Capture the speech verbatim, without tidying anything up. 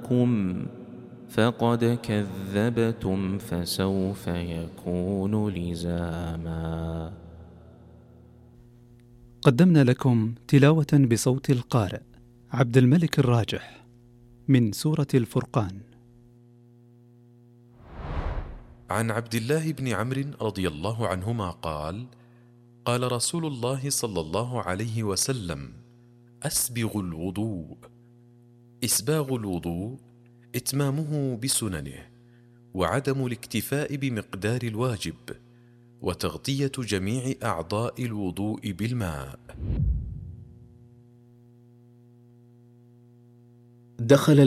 جاءكم فقد كذبتم فسوف يكون لزاما. قدمنا لكم تلاوة بصوت القارئ عبد الملك الراجح من سورة الفرقان. عن عبد الله بن عمرو رضي الله عنهما قال: قال رسول الله صلى الله عليه وسلم: أسبغ الوضوء. إسباغ الوضوء إتمامه بسننه، وعدم الاكتفاء بمقدار الواجب، وتغطية جميع أعضاء الوضوء بالماء. دخل